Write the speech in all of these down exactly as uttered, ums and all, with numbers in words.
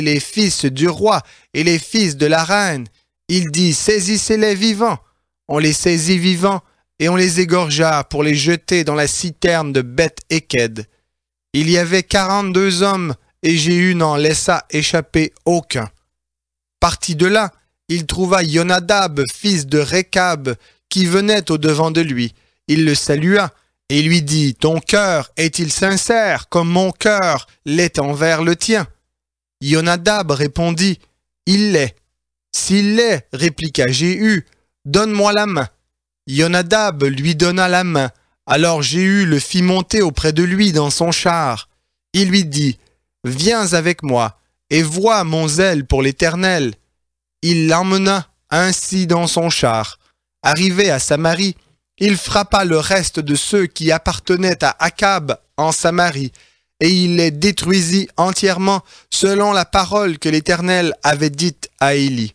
les fils du roi et les fils de la reine. Il dit, saisissez-les vivants. On les saisit vivants et on les égorgea pour les jeter dans la citerne de Beth-Eked. Il y avait quarante-deux hommes et Jéhu n'en laissa échapper aucun. Parti de là, il trouva Yonadab, fils de Récab, qui venait au-devant de lui. Il le salua et lui dit, « Ton cœur est-il sincère comme mon cœur l'est envers le tien ?» Yonadab répondit, « Il l'est. » « S'il l'est, répliqua Jéhu, « donne-moi la main. » Yonadab lui donna la main. Alors Jéhu le fit monter auprès de lui dans son char. Il lui dit, « Viens avec moi, et vois mon zèle pour l'Éternel. » Il l'emmena ainsi dans son char. Arrivé à Samarie, il frappa le reste de ceux qui appartenaient à Akab en Samarie, et il les détruisit entièrement selon la parole que l'Éternel avait dite à Élie.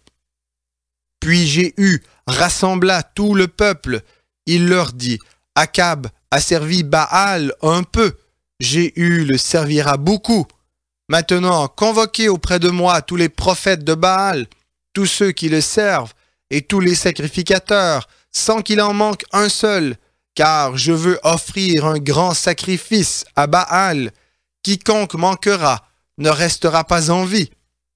Puis Jéhu rassembla tout le peuple. Il leur dit, « Akab a servi Baal un peu, Jéhu le servira beaucoup. Maintenant, convoquez auprès de moi tous les prophètes de Baal, tous ceux qui le servent, et tous les sacrificateurs, sans qu'il en manque un seul, car je veux offrir un grand sacrifice à Baal. Quiconque manquera ne restera pas en vie. »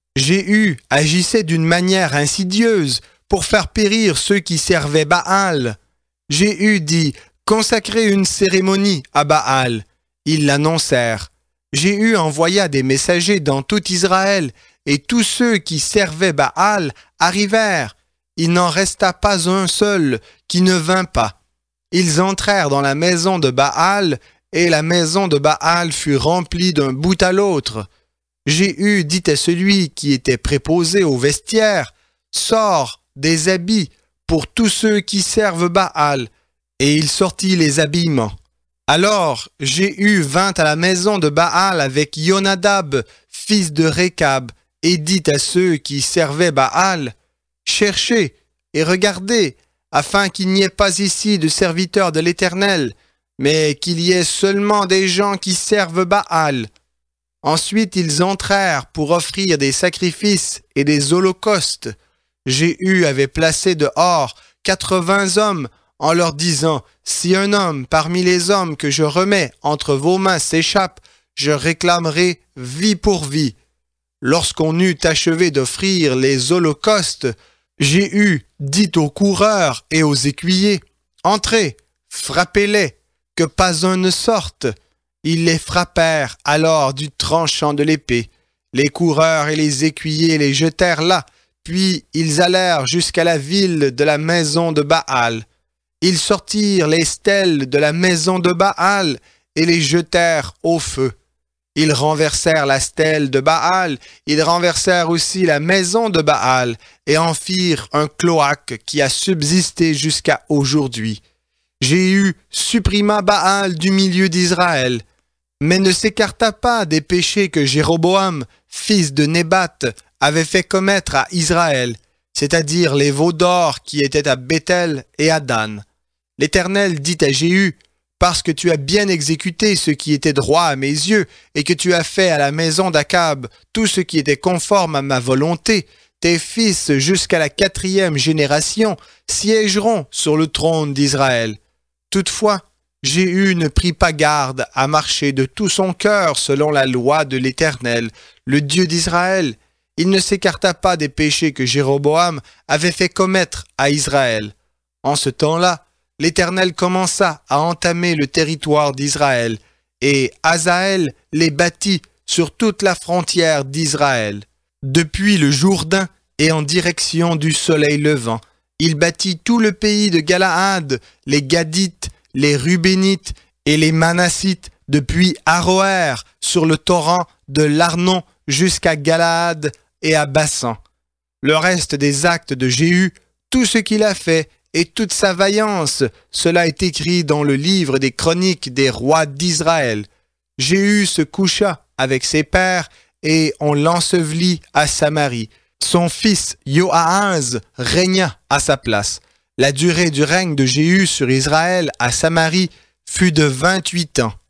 Jéhu agissait d'une manière insidieuse pour faire périr ceux qui servaient Baal. Jéhu dit, « Consacrez une cérémonie à Baal. » Ils l'annoncèrent. Jéhu envoya des messagers dans tout Israël, et tous ceux qui servaient Baal arrivèrent. Il n'en resta pas un seul qui ne vint pas. Ils entrèrent dans la maison de Baal, et la maison de Baal fut remplie d'un bout à l'autre. Jéhu dit à celui qui était préposé au vestiaire, « Sors des habits pour tous ceux qui servent Baal. » Et il sortit les habillements. Alors Jéhu vint à la maison de Baal avec Yonadab, fils de Récab, et dit à ceux qui servaient Baal, « Cherchez et regardez, afin qu'il n'y ait pas ici de serviteurs de l'Éternel, mais qu'il y ait seulement des gens qui servent Baal. » Ensuite ils entrèrent pour offrir des sacrifices et des holocaustes. Jéhu avait placé dehors quatre-vingts hommes en leur disant, « Si un homme parmi les hommes que je remets entre vos mains s'échappe, je réclamerai vie pour vie. » Lorsqu'on eut achevé d'offrir les holocaustes, Jéhu dit aux coureurs et aux écuyers, « Entrez, frappez-les, que pas un ne sorte. » Ils les frappèrent alors du tranchant de l'épée. Les coureurs et les écuyers les jetèrent là, puis ils allèrent jusqu'à la ville de la maison de Baal. Ils sortirent les stèles de la maison de Baal et les jetèrent au feu. Ils renversèrent la stèle de Baal, ils renversèrent aussi la maison de Baal et en firent un cloaque qui a subsisté jusqu'à aujourd'hui. Jéhu supprima Baal du milieu d'Israël, mais ne s'écarta pas des péchés que Jéroboam, fils de Nébat, avait fait commettre à Israël, c'est-à-dire les veaux d'or qui étaient à Béthel et à Dan. L'Éternel dit à Jéhu, « Parce que tu as bien exécuté ce qui était droit à mes yeux, et que tu as fait à la maison d'Akab tout ce qui était conforme à ma volonté, tes fils jusqu'à la quatrième génération siégeront sur le trône d'Israël. » Toutefois, Jéhu ne prit pas garde à marcher de tout son cœur selon la loi de l'Éternel, le Dieu d'Israël. Il ne s'écarta pas des péchés que Jéroboam avait fait commettre à Israël. En ce temps-là, l'Éternel commença à entamer le territoire d'Israël, et Hazaël les bâtit sur toute la frontière d'Israël. Depuis le Jourdain et en direction du soleil levant, il bâtit tout le pays de Galaad, les Gadites, les Rubénites et les Manassites, depuis Aroër sur le torrent de l'Arnon jusqu'à Galaad et à Bassan. Le reste des actes de Jéhu, tout ce qu'il a fait et toute sa vaillance, cela est écrit dans le livre des chroniques des rois d'Israël. Jéhu se coucha avec ses pères et on l'ensevelit à Samarie. Son fils Joahaz régna à sa place. La durée du règne de Jéhu sur Israël à Samarie fut de vingt-huit ans.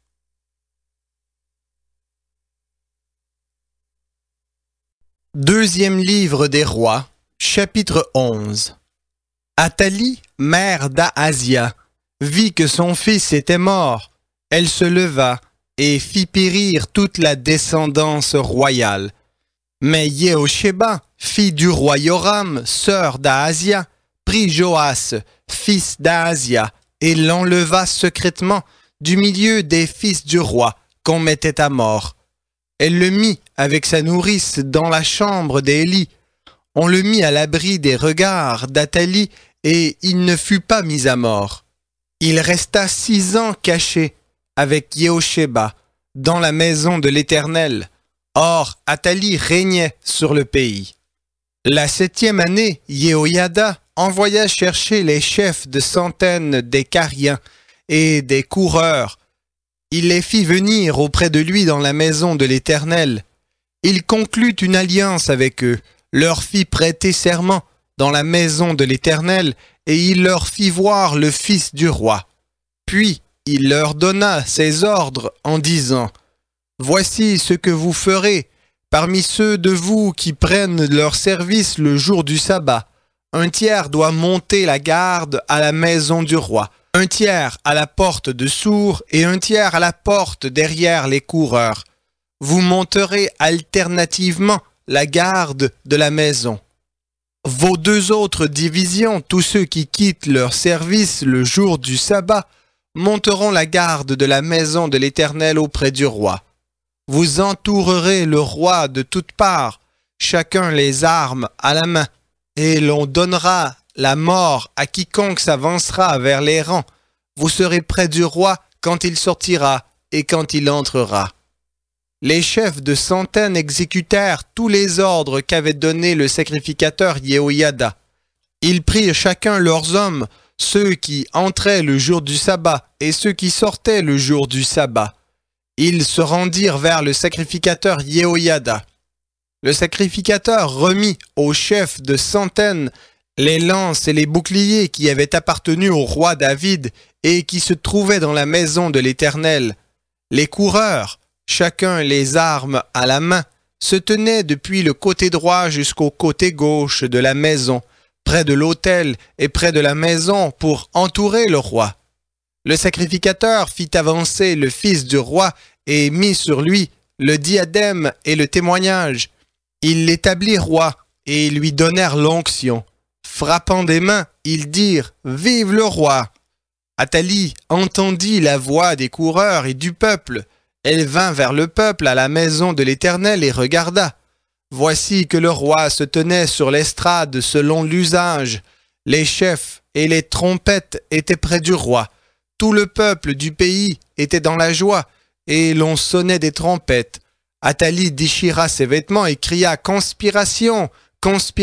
Deuxième livre des rois, chapitre onze. Athalie, mère d'Ahazia, vit que son fils était mort. Elle se leva et fit périr toute la descendance royale. Mais Yehosheba, fille du roi Yoram, sœur d'Ahazia, prit Joas, fils d'Ahazia, et l'enleva secrètement du milieu des fils du roi qu'on mettait à mort. Elle le mit avec sa nourrice dans la chambre d'Élie. On le mit à l'abri des regards d'Athalie et il ne fut pas mis à mort. Il resta six ans caché avec Yehosheba dans la maison de l'Éternel. Or, Athalie régnait sur le pays. La septième année, Yehoyada envoya chercher les chefs de centaines des Cariens et des coureurs. Il les fit venir auprès de lui dans la maison de l'Éternel. Il conclut une alliance avec eux, leur fit prêter serment dans la maison de l'Éternel, et il leur fit voir le fils du roi. Puis il leur donna ses ordres en disant : « Voici ce que vous ferez parmi ceux de vous qui prennent leur service le jour du sabbat. Un tiers doit monter la garde à la maison du roi, un tiers à la porte de Sour et un tiers à la porte derrière les coureurs. Vous monterez alternativement la garde de la maison. Vos deux autres divisions, tous ceux qui quittent leur service le jour du sabbat, monteront la garde de la maison de l'Éternel auprès du roi. Vous entourerez le roi de toutes parts, chacun les armes à la main, et l'on donnera la mort à quiconque s'avancera vers les rangs. Vous serez près du roi quand il sortira et quand il entrera. » Les chefs de centaines exécutèrent tous les ordres qu'avait donnés le sacrificateur Yehoyada. Ils prirent chacun leurs hommes, ceux qui entraient le jour du sabbat et ceux qui sortaient le jour du sabbat. Ils se rendirent vers le sacrificateur Yehoyada. Le sacrificateur remit aux chefs de centaines les lances et les boucliers qui avaient appartenu au roi David et qui se trouvaient dans la maison de l'Éternel. Les coureurs, chacun les armes à la main, se tenaient depuis le côté droit jusqu'au côté gauche de la maison, près de l'autel et près de la maison pour entourer le roi. Le sacrificateur fit avancer le fils du roi et mit sur lui le diadème et le témoignage. Ils l'établirent roi et lui donnèrent l'onction. Frappant des mains, ils dirent « Vive le roi !» Athalie entendit la voix des coureurs et du peuple. Elle vint vers le peuple à la maison de l'Éternel et regarda. Voici que le roi se tenait sur l'estrade selon l'usage. Les chefs et les trompettes étaient près du roi. Tout le peuple du pays était dans la joie, et l'on sonnait des trompettes. Athalie déchira ses vêtements et cria « Conspiration! Conspiration !»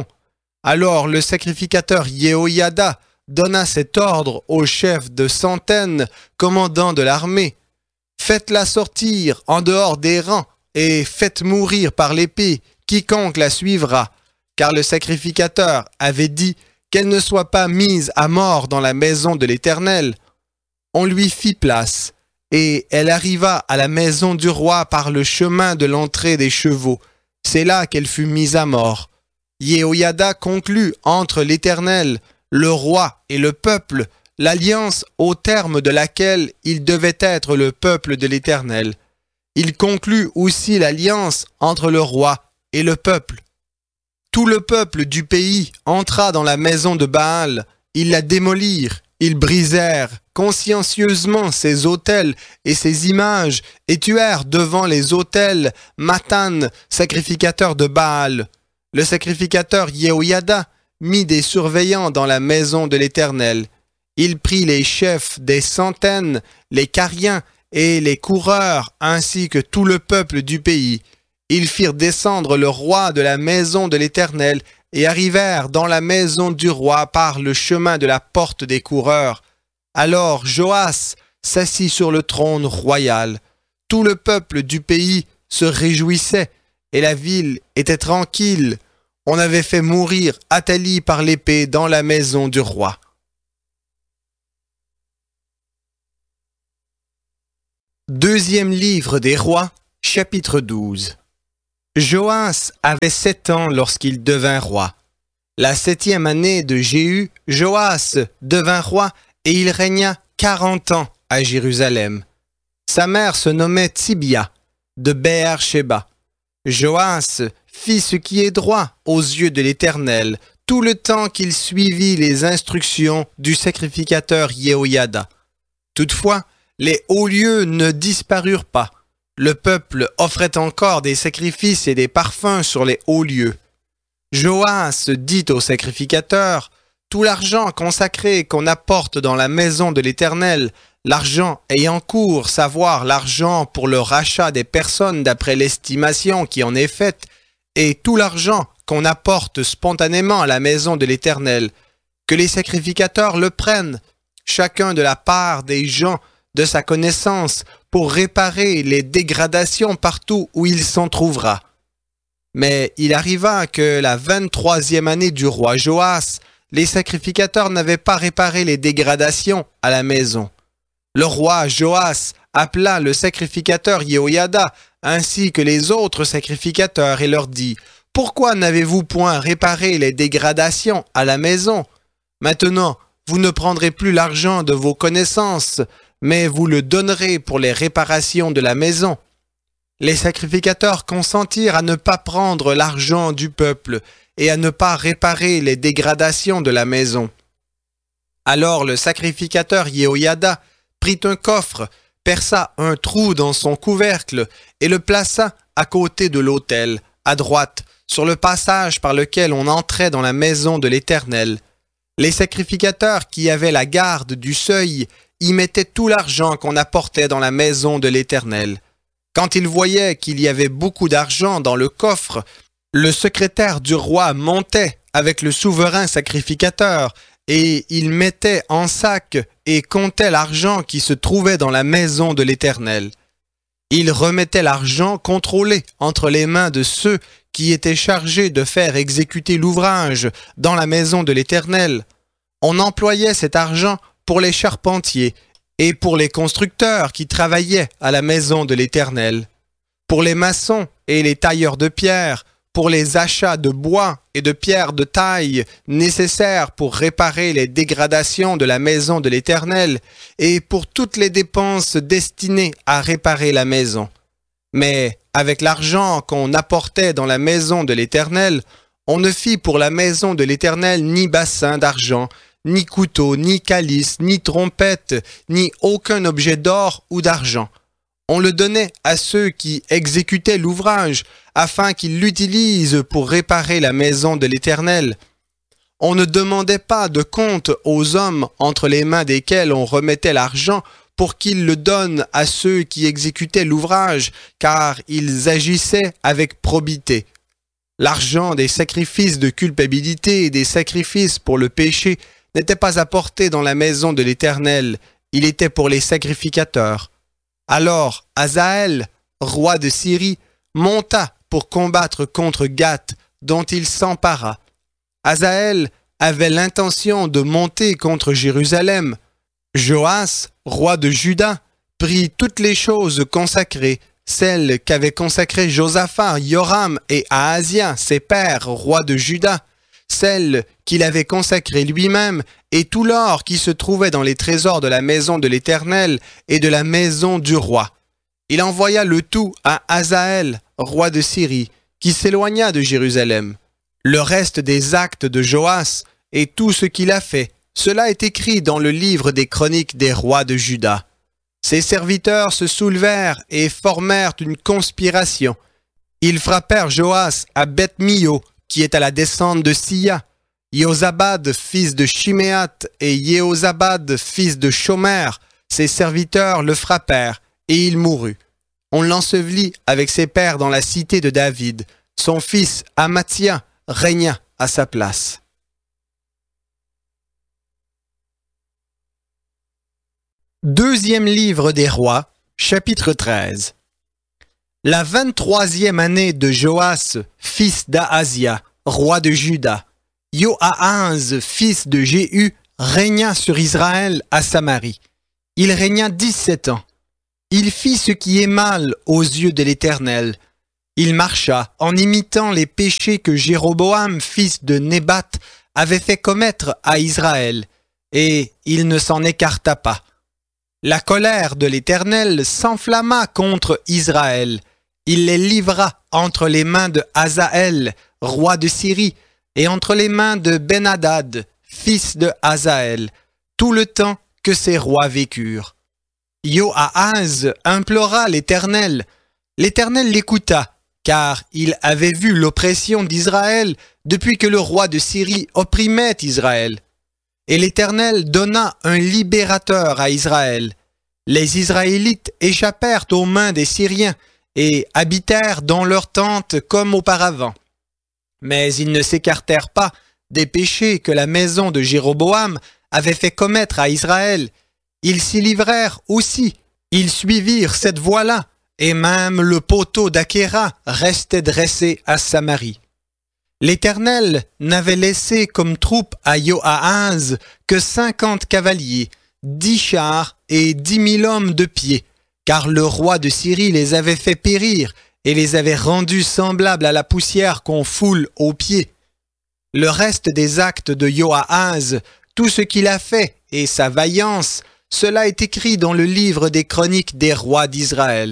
Alors le sacrificateur Yehoyada donna cet ordre au chef de centaines, commandant de l'armée. Faites-la sortir en dehors des rangs et faites mourir par l'épée quiconque la suivra, car le sacrificateur avait dit qu'elle ne soit pas mise à mort dans la maison de l'Éternel. On lui fit place, et elle arriva à la maison du roi par le chemin de l'entrée des chevaux. C'est là qu'elle fut mise à mort. Yehoyada conclut entre l'Éternel, le roi et le peuple, l'alliance au terme de laquelle il devait être le peuple de l'Éternel. Il conclut aussi l'alliance entre le roi et le peuple. Tout le peuple du pays entra dans la maison de Baal. Ils la démolirent, ils brisèrent consciencieusement ses autels et ses images et tuèrent devant les autels Mathan, sacrificateur de Baal. Le sacrificateur Yehoyada mit des surveillants dans la maison de l'Éternel. Il prit les chefs des centaines, les Cariens et les coureurs, ainsi que tout le peuple du pays. Ils firent descendre le roi de la maison de l'Éternel et arrivèrent dans la maison du roi par le chemin de la porte des coureurs. Alors Joas s'assit sur le trône royal. Tout le peuple du pays se réjouissait et la ville était tranquille. On avait fait mourir Athalie par l'épée dans la maison du roi. Deuxième livre des rois, chapitre douze. Joas avait sept ans lorsqu'il devint roi. La septième année de Jéhu, Joas devint roi et il régna quarante ans à Jérusalem. Sa mère se nommait Tibia, de Béer-Shéba. Joas fit ce qui est droit aux yeux de l'Éternel, tout le temps qu'il suivit les instructions du sacrificateur Yehoyada. Toutefois, les hauts lieux ne disparurent pas. Le peuple offrait encore des sacrifices et des parfums sur les hauts lieux. Joas dit au sacrificateur, « Tout l'argent consacré qu'on apporte dans la maison de l'Éternel, l'argent ayant cours, savoir l'argent pour le rachat des personnes d'après l'estimation qui en est faite, et tout l'argent qu'on apporte spontanément à la maison de l'Éternel, que les sacrificateurs le prennent, chacun de la part des gens de sa connaissance, pour réparer les dégradations partout où il s'en trouvera. » Mais il arriva que la vingt-troisième année du roi Joas, les sacrificateurs n'avaient pas réparé les dégradations à la maison. Le roi Joas appela le sacrificateur Yehoyada ainsi que les autres sacrificateurs et leur dit « Pourquoi n'avez-vous point réparé les dégradations à la maison? Maintenant, vous ne prendrez plus l'argent de vos connaissances, mais vous le donnerez pour les réparations de la maison. » Les sacrificateurs consentirent à ne pas prendre l'argent du peuple et à ne pas réparer les dégradations de la maison. Alors le sacrificateur Yehoyada prit un coffre, perça un trou dans son couvercle et le plaça à côté de l'autel, à droite, sur le passage par lequel on entrait dans la maison de l'Éternel. Les sacrificateurs qui avaient la garde du seuil y mettaient tout l'argent qu'on apportait dans la maison de l'Éternel. Quand ils voyaient qu'il y avait beaucoup d'argent dans le coffre, le secrétaire du roi montait avec le souverain sacrificateur et il mettait en sac et comptait l'argent qui se trouvait dans la maison de l'Éternel. Il remettait l'argent contrôlé entre les mains de ceux qui étaient chargés de faire exécuter l'ouvrage dans la maison de l'Éternel. On employait cet argent pour les charpentiers et pour les constructeurs qui travaillaient à la maison de l'Éternel, pour les maçons et les tailleurs de pierre, pour les achats de bois et de pierres de taille nécessaires pour réparer les dégradations de la maison de l'Éternel, et pour toutes les dépenses destinées à réparer la maison. Mais avec l'argent qu'on apportait dans la maison de l'Éternel, on ne fit pour la maison de l'Éternel ni bassin d'argent, ni couteau, ni calice, ni trompette, ni aucun objet d'or ou d'argent. On le donnait à ceux qui exécutaient l'ouvrage, afin qu'ils l'utilisent pour réparer la maison de l'Éternel. On ne demandait pas de compte aux hommes entre les mains desquels on remettait l'argent pour qu'ils le donnent à ceux qui exécutaient l'ouvrage, car ils agissaient avec probité. L'argent des sacrifices de culpabilité et des sacrifices pour le péché n'était pas apporté dans la maison de l'Éternel, il était pour les sacrificateurs. Alors Hazaël, roi de Syrie, monta pour combattre contre Gath, dont il s'empara. Hazaël avait l'intention de monter contre Jérusalem. Joas, roi de Juda, prit toutes les choses consacrées, celles qu'avaient consacrées Josaphat, Joram et Ahazia, ses pères, rois de Juda, celles qu'il avait consacrées lui-même, et tout l'or qui se trouvait dans les trésors de la maison de l'Éternel et de la maison du roi. Il envoya le tout à Hazaël, roi de Syrie, qui s'éloigna de Jérusalem. Le reste des actes de Joas et tout ce qu'il a fait, cela est écrit dans le livre des chroniques des rois de Juda. Ses serviteurs se soulevèrent et formèrent une conspiration. Ils frappèrent Joas à Beth-Mio, qui est à la descente de Sia. Josabad, fils de Shiméat, et Jehozabad, fils de Shomer, ses serviteurs le frappèrent, et il mourut. On l'ensevelit avec ses pères dans la cité de David. Son fils Amathia régna à sa place. Deuxième livre des rois, chapitre treize. La vingt-troisième année de Joas, fils d'Ahazia, roi de Juda, Joahaz, fils de Jéhu, régna sur Israël à Samarie. Il régna dix-sept ans. Il fit ce qui est mal aux yeux de l'Éternel. Il marcha en imitant les péchés que Jéroboam, fils de Nébat, avait fait commettre à Israël, et il ne s'en écarta pas. La colère de l'Éternel s'enflamma contre Israël. Il les livra entre les mains de Hazaël, roi de Syrie, et entre les mains de Ben-Hadad, fils de Hazaël, tout le temps que ces rois vécurent. Joahaz implora l'Éternel. L'Éternel l'écouta, car il avait vu l'oppression d'Israël depuis que le roi de Syrie opprimait Israël. Et l'Éternel donna un libérateur à Israël. Les Israélites échappèrent aux mains des Syriens et habitèrent dans leurs tentes comme auparavant. Mais ils ne s'écartèrent pas des péchés que la maison de Jéroboam avait fait commettre à Israël. Ils s'y livrèrent aussi. Ils suivirent cette voie-là, et même le poteau d'Achéra restait dressé à Samarie. L'Éternel n'avait laissé comme troupe à Joahaz que cinquante cavaliers, dix chars et dix mille hommes de pied, car le roi de Syrie les avait fait périr et les avait rendus semblables à la poussière qu'on foule aux pieds. Le reste des actes de Joahaz, tout ce qu'il a fait et sa vaillance, cela est écrit dans le livre des chroniques des rois d'Israël.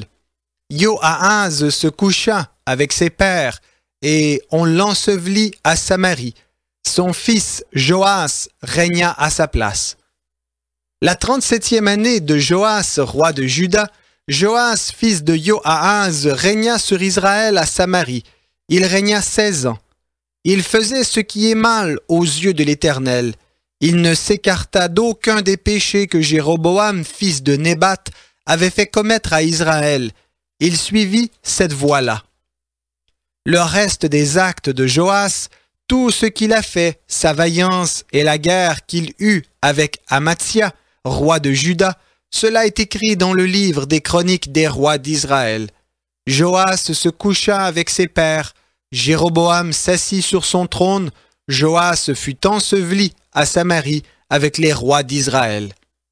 Joahaz se coucha avec ses pères, et on l'ensevelit à Samarie. Son fils Joas régna à sa place. La trente-septième année de Joas, roi de Juda, Joas, fils de Joahaz, régna sur Israël à Samarie. Il régna seize ans. Il faisait ce qui est mal aux yeux de l'Éternel. Il ne s'écarta d'aucun des péchés que Jéroboam, fils de Nébat, avait fait commettre à Israël. Il suivit cette voie-là. Le reste des actes de Joas, tout ce qu'il a fait, sa vaillance et la guerre qu'il eut avec Amathia, roi de Juda, cela est écrit dans le livre des chroniques des rois d'Israël. Joas se coucha avec ses pères, Jéroboam s'assit sur son trône, Joas fut enseveli à Samarie avec les rois d'Israël.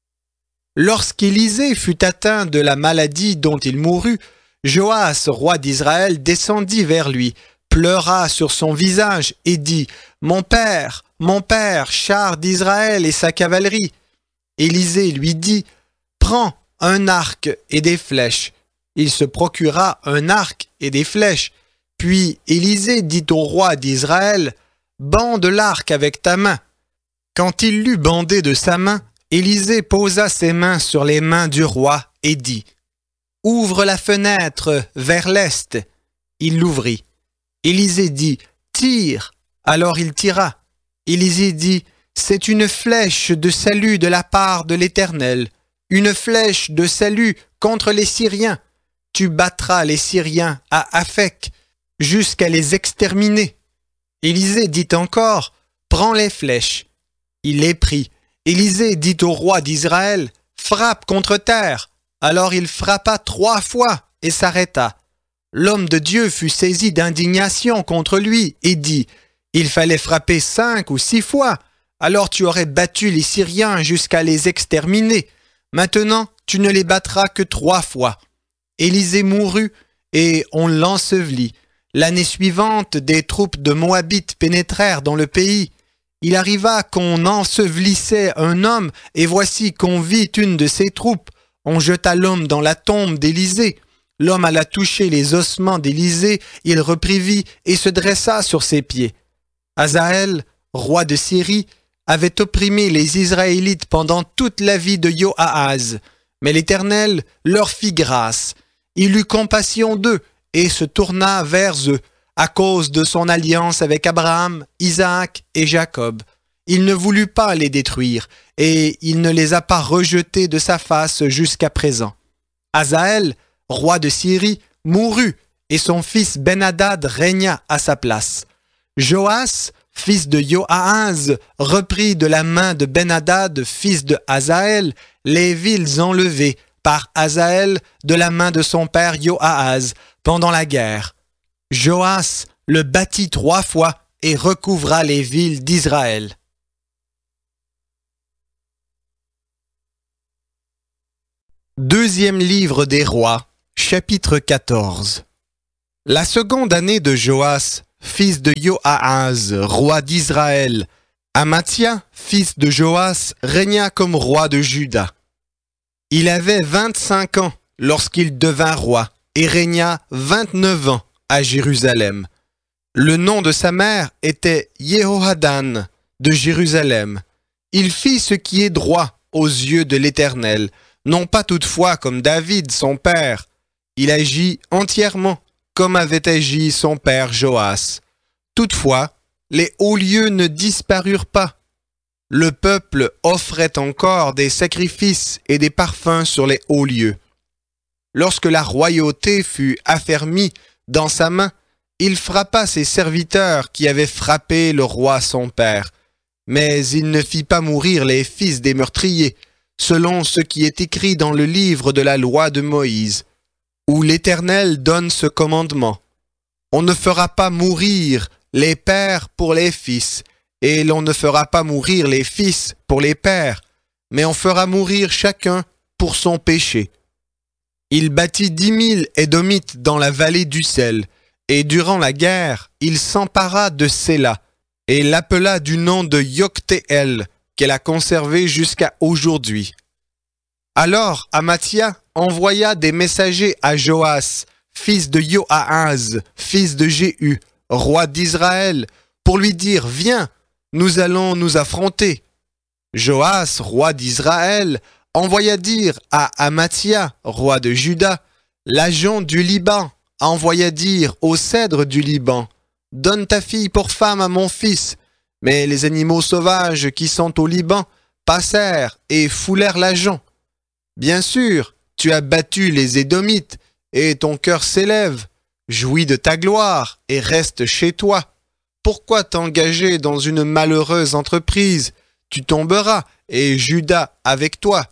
Lorsqu'Élisée fut atteint de la maladie dont il mourut, Joas, roi d'Israël, descendit vers lui, pleura sur son visage et dit « Mon père, mon père, char d'Israël et sa cavalerie !» Élisée lui dit « Prends un arc et des flèches. » Il se procura un arc et des flèches. Puis Élisée dit au roi d'Israël « Bande l'arc avec ta main. » Quand il l'eut bandé de sa main, Élisée posa ses mains sur les mains du roi et dit « Ouvre la fenêtre vers l'est. » Il l'ouvrit. Élisée dit « Tire. » Alors il tira. Élisée dit « C'est une flèche de salut de la part de l'Éternel, une flèche de salut contre les Syriens. Tu battras les Syriens à Aphek jusqu'à les exterminer. » Élisée dit encore « Prends les flèches. » Il les prit. Élisée dit au roi d'Israël « Frappe contre terre. » Alors il frappa trois fois et s'arrêta. L'homme de Dieu fut saisi d'indignation contre lui et dit « Il fallait frapper cinq ou six fois, alors tu aurais battu les Syriens jusqu'à les exterminer. Maintenant, tu ne les battras que trois fois. » Élisée mourut et on l'ensevelit. L'année suivante, des troupes de Moabites pénétrèrent dans le pays. Il arriva qu'on ensevelissait un homme et voici qu'on vit une de ses troupes. On jeta l'homme dans la tombe d'Élisée. L'homme alla toucher les ossements d'Élisée, il reprit vie et se dressa sur ses pieds. Hazaël, roi de Syrie, avait opprimé les Israélites pendant toute la vie de Joahaz, mais l'Éternel leur fit grâce. Il eut compassion d'eux et se tourna vers eux, à cause de son alliance avec Abraham, Isaac et Jacob. Il ne voulut pas les détruire, et il ne les a pas rejetés de sa face jusqu'à présent. Hazaël, roi de Syrie, mourut, et son fils Ben-Hadad régna à sa place. Joas, fils de Joahaz, reprit de la main de Ben-Hadad, fils de Hazaël, les villes enlevées par Hazaël de la main de son père Joahaz pendant la guerre. Joas le bâtit trois fois et recouvra les villes d'Israël. Deuxième livre des rois, chapitre quatorze. La seconde année de Joas, fils de Joahaz, roi d'Israël, Amathia, fils de Joas, régna comme roi de Juda. Il avait vingt-cinq ans lorsqu'il devint roi et régna vingt-neuf ans à Jérusalem. Le nom de sa mère était Jehohadan de Jérusalem. Il fit ce qui est droit aux yeux de l'Éternel, non pas toutefois comme David son père. Il agit entièrement comme avait agi son père Joas. Toutefois, les hauts lieux ne disparurent pas. Le peuple offrait encore des sacrifices et des parfums sur les hauts lieux. Lorsque la royauté fut affermie dans sa main, il frappa ses serviteurs qui avaient frappé le roi son père. Mais il ne fit pas mourir les fils des meurtriers, selon ce qui est écrit dans le livre de la loi de Moïse, où l'Éternel donne ce commandement. On ne fera pas mourir les pères pour les fils, et l'on ne fera pas mourir les fils pour les pères, mais on fera mourir chacun pour son péché. Il bâtit dix mille Édomites dans la vallée du sel, et durant la guerre, il s'empara de Séla, et l'appela du nom de Yoctéel, qu'elle a conservé jusqu'à aujourd'hui. Alors Amathia envoya des messagers à Joas, fils de Joahaz, fils de Jéhu, roi d'Israël, pour lui dire « Viens, nous allons nous affronter ». Joas, roi d'Israël, envoya dire à Amathia, roi de Juda, l'agent du Liban, envoya dire au cèdre du Liban, « Donne ta fille pour femme à mon fils ». Mais les animaux sauvages qui sont au Liban passèrent et foulèrent l'agent. Bien sûr, tu as battu les Édomites, et ton cœur s'élève. Jouis de ta gloire et reste chez toi. Pourquoi t'engager dans une malheureuse entreprise? Tu tomberas, et Juda avec toi.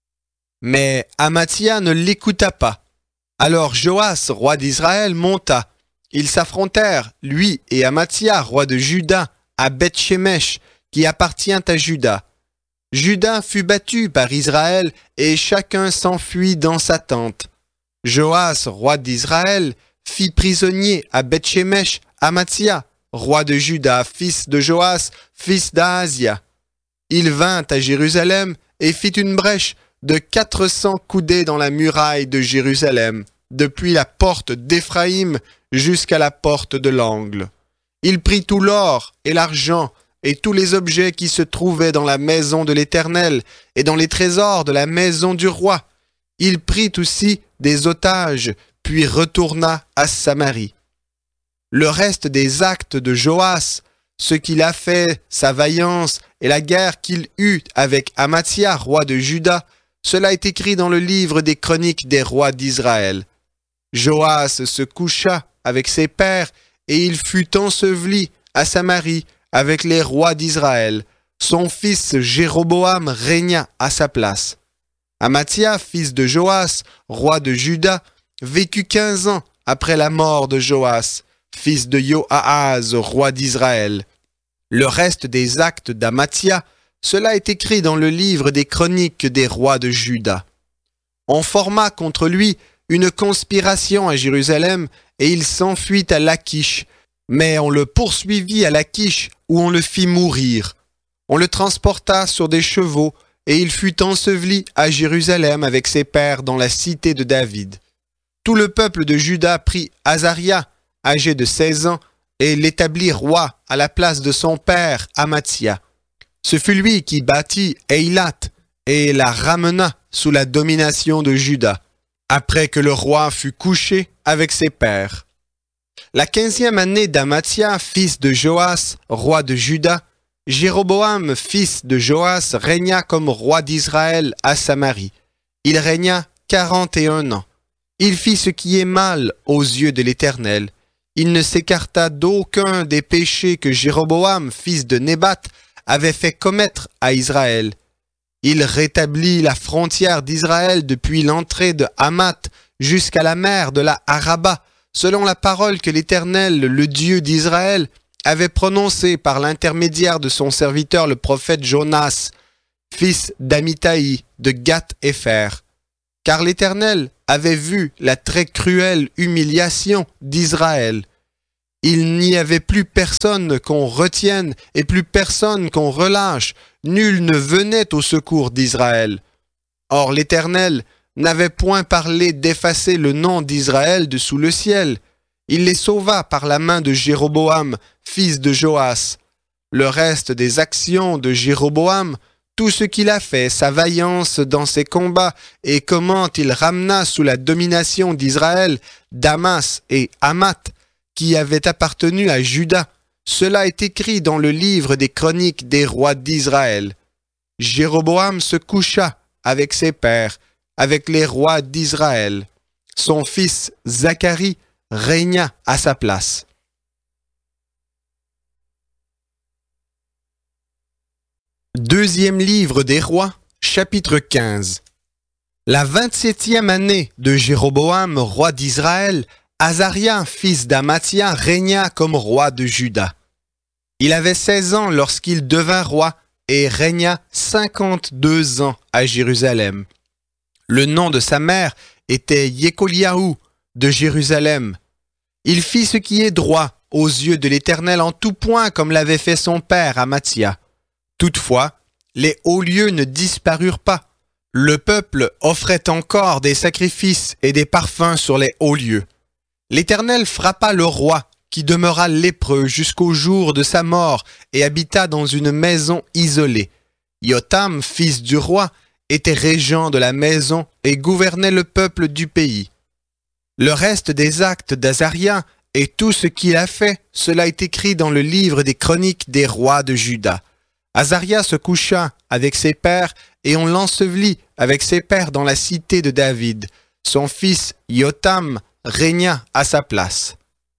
Mais Amathia ne l'écouta pas. Alors Joas, roi d'Israël, monta. Ils s'affrontèrent, lui et Amathia, roi de Juda, à Beth-Shemesh, qui appartient à Juda. Juda fut battu par Israël, et chacun s'enfuit dans sa tente. Joas, roi d'Israël, fit prisonnier à Beth-Shemesh Amathia, roi de Juda, fils de Joas, fils d'Ahazia. Il vint à Jérusalem et fit une brèche de quatre cents coudées dans la muraille de Jérusalem, depuis la porte d'Éphraïm jusqu'à la porte de l'angle. Il prit tout l'or et l'argent et tous les objets qui se trouvaient dans la maison de l'Éternel et dans les trésors de la maison du roi. Il prit aussi des otages, puis retourna à Samarie. Le reste des actes de Joas, ce qu'il a fait, sa vaillance et la guerre qu'il eut avec Amathia, roi de Juda, cela est écrit dans le livre des chroniques des rois d'Israël. Joas se coucha avec ses pères et il fut enseveli à Samarie avec les rois d'Israël. Son fils Jéroboam régna à sa place. Amathia, fils de Joas, roi de Juda, vécut quinze ans après la mort de Joas, fils de Joahaz, roi d'Israël. Le reste des actes d'Amathia, cela est écrit dans le livre des chroniques des rois de Juda. On forma contre lui une conspiration à Jérusalem et il s'enfuit à Lachish, mais on le poursuivit à Lachish où on le fit mourir. On le transporta sur des chevaux et il fut enseveli à Jérusalem avec ses pères dans la cité de David. Tout le peuple de Juda prit Azaria, âgé de seize ans, et l'établit roi à la place de son père Amathia. Ce fut lui qui bâtit Eilat et la ramena sous la domination de Juda, après que le roi fut couché avec ses pères. La quinzième année d'Amathia, fils de Joas, roi de Juda, Jéroboam, fils de Joas, régna comme roi d'Israël à Samarie. Il régna quarante et un ans. Il fit ce qui est mal aux yeux de l'Éternel. Il ne s'écarta d'aucun des péchés que Jéroboam, fils de Nébat, avait fait commettre à Israël. Il rétablit la frontière d'Israël depuis l'entrée de Hamath jusqu'à la mer de la Araba, selon la parole que l'Éternel, le Dieu d'Israël, avait prononcée par l'intermédiaire de son serviteur le prophète Jonas, fils d'Amithaï de Gath-Hépher. car l'Éternel avait vu la très cruelle humiliation d'Israël. Il n'y avait plus personne qu'on retienne et plus personne qu'on relâche. Nul ne venait au secours d'Israël. Or l'Éternel n'avait point parlé d'effacer le nom d'Israël de sous le ciel. Il les sauva par la main de Jéroboam, fils de Joas. Le reste des actions de Jéroboam, tout ce qu'il a fait, sa vaillance dans ses combats et comment il ramena sous la domination d'Israël Damas et Hamath, qui avaient appartenu à Juda, cela est écrit dans le livre des chroniques des rois d'Israël. Jéroboam se coucha avec ses pères, avec les rois d'Israël. Son fils Zacharie régna à sa place. Deuxième livre des rois, chapitre quinze. La vingt-septième année de Jéroboam, roi d'Israël, Azaria, fils d'Amathia, régna comme roi de Juda. Il avait seize ans lorsqu'il devint roi et régna cinquante-deux ans à Jérusalem. Le nom de sa mère était Yécoliaou de Jérusalem. Il fit ce qui est droit aux yeux de l'Éternel en tout point comme l'avait fait son père Amathia. Toutefois, les hauts lieux ne disparurent pas. Le peuple offrait encore des sacrifices et des parfums sur les hauts lieux. L'Éternel frappa le roi, qui demeura lépreux jusqu'au jour de sa mort et habita dans une maison isolée. Yotam, fils du roi, était régent de la maison et gouvernait le peuple du pays. Le reste des actes d'Azaria et tout ce qu'il a fait, cela est écrit dans le livre des chroniques des rois de Juda. Azaria se coucha avec ses pères et on l'ensevelit avec ses pères dans la cité de David. Son fils Yotam régna à sa place.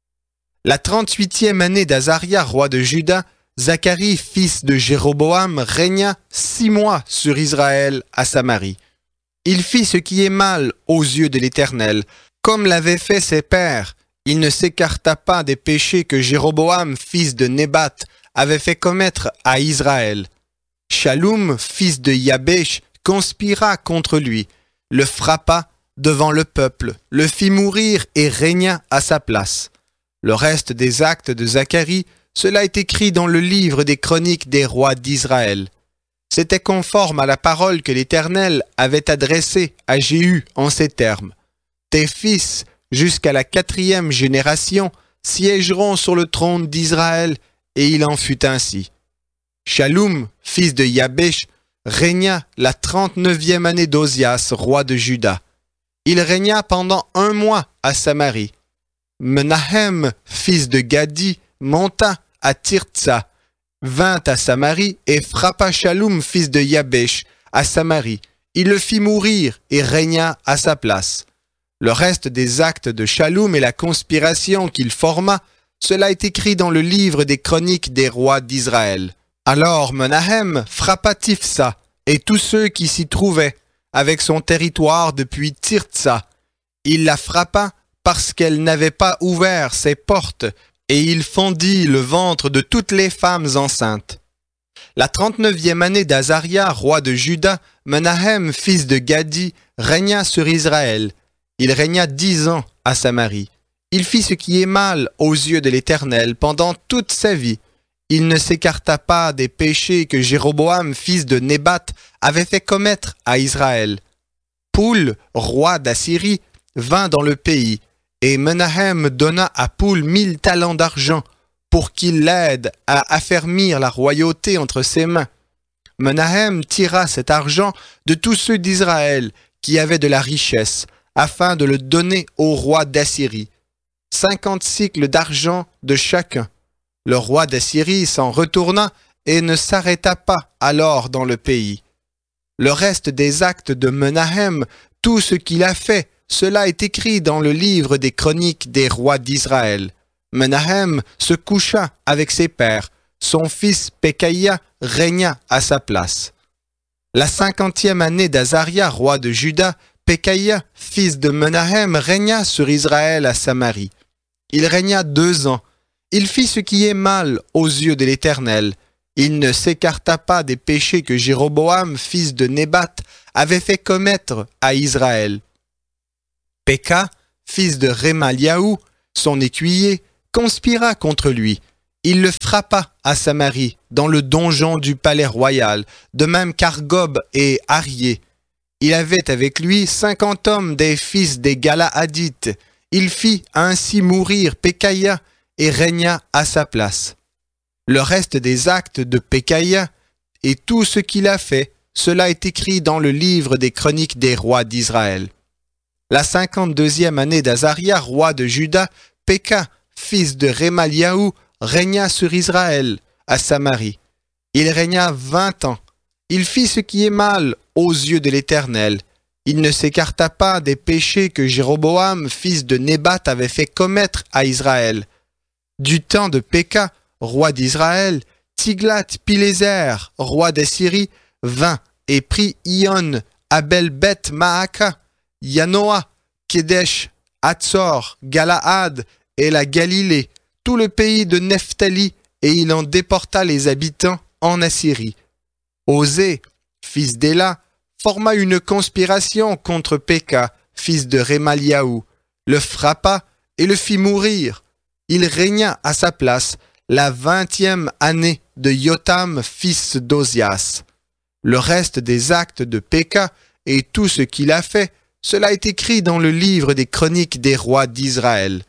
La trente-huitième année d'Azaria, roi de Juda, Zacharie, fils de Jéroboam, régna six mois sur Israël à Samarie. Il fit ce qui est mal aux yeux de l'Éternel, comme l'avaient fait ses pères. Il ne s'écarta pas des péchés que Jéroboam, fils de Nébat, avait fait commettre à Israël. Shaloum, fils de Yabesh, conspira contre lui, le frappa devant le peuple, le fit mourir et régna à sa place. Le reste des actes de Zacharie, cela est écrit dans le livre des chroniques des rois d'Israël. C'était conforme à la parole que l'Éternel avait adressée à Jéhu en ces termes. Tes fils, jusqu'à la quatrième génération, siégeront sur le trône d'Israël, et il en fut ainsi. Shaloum, fils de Yabesh, régna la trente-neuvième année d'Ozias, roi de Juda. Il régna pendant un mois à Samarie. Menahem, fils de Gadi, monta à Tirtsa, vint à Samarie et frappa Shaloum, fils de Yabesh, à Samarie. Il le fit mourir et régna à sa place. Le reste des actes de Shaloum et la conspiration qu'il forma, cela est écrit dans le livre des chroniques des rois d'Israël. Alors Menahem frappa Tifsa et tous ceux qui s'y trouvaient, avec son territoire depuis Tirtsa. Il la frappa parce qu'elle n'avait pas ouvert ses portes, et il fendit le ventre de toutes les femmes enceintes. La trente-neuvième année d'Azaria, roi de Juda, Menahem, fils de Gadi, régna sur Israël. Il régna dix ans à Samarie. Il fit ce qui est mal aux yeux de l'Éternel pendant toute sa vie. Il ne s'écarta pas des péchés que Jéroboam, fils de Nébat, avait fait commettre à Israël. Poul, roi d'Assyrie, vint dans le pays, et Menahem donna à Poul mille talents d'argent pour qu'il l'aide à affermir la royauté entre ses mains. Menahem tira cet argent de tous ceux d'Israël qui avaient de la richesse, afin de le donner au roi d'Assyrie. Cinquante cycles d'argent de chacun. Le roi d'Assyrie s'en retourna et ne s'arrêta pas alors dans le pays. Le reste des actes de Menahem, tout ce qu'il a fait, cela est écrit dans le livre des chroniques des rois d'Israël. Menahem se coucha avec ses pères. Son fils Pekaïa régna à sa place. La cinquantième année d'Azaria, roi de Juda, Pekaïa, fils de Menahem, régna sur Israël à Samarie. Il régna deux ans. Il fit ce qui est mal aux yeux de l'Éternel. Il ne s'écarta pas des péchés que Jéroboam, fils de Nébat, avait fait commettre à Israël. Péka, fils de Rémaliaou, son écuyer, conspira contre lui. Il le frappa à Samarie, dans le donjon du palais royal, de même qu'Argob et Arié. Il avait avec lui cinquante hommes des fils des Galaadites. Il fit ainsi mourir Pécaïa et régna à sa place. Le reste des actes de Pécaïa et tout ce qu'il a fait, cela est écrit dans le livre des chroniques des rois d'Israël. La cinquante-deuxième année d'Azaria, roi de Juda, Péka, fils de Rémaliaou, régna sur Israël, à Samarie. Il régna vingt ans. Il fit ce qui est mal aux yeux de l'Éternel. Il ne s'écarta pas des péchés que Jéroboam, fils de Nébat, avait fait commettre à Israël. Du temps de Péka, roi d'Israël, Tiglath-Pileser, roi d'Assyrie, vint et prit Ion, Abel-Beth-Maaka, Yanoa, Kedesh, Hatzor, Galaad et la Galilée, tout le pays de Nephtali, et il en déporta les habitants en Assyrie. Osée, fils d'Éla, forma une conspiration contre Péka, fils de Rémaliaou, le frappa et le fit mourir. Il régna à sa place la vingtième année de Yotam, fils d'Ozias. Le reste des actes de Péka et tout ce qu'il a fait, cela est écrit dans le livre des chroniques des rois d'Israël.